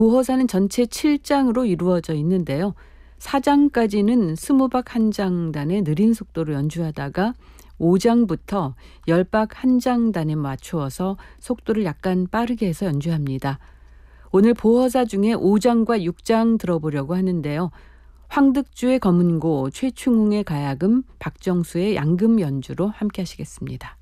보허사는 전체 7장으로 이루어져 있는데요. 4장까지는 스무박 한 장단의 느린 속도로 연주하다가 5장부터 10박 한 장단에 맞추어서 속도를 약간 빠르게 해서 연주합니다. 오늘 보허사 중에 5장과 6장 들어보려고 하는데요. 황득주의 검은고, 최충웅의 가야금, 박정수의 양금 연주로 함께 하시겠습니다.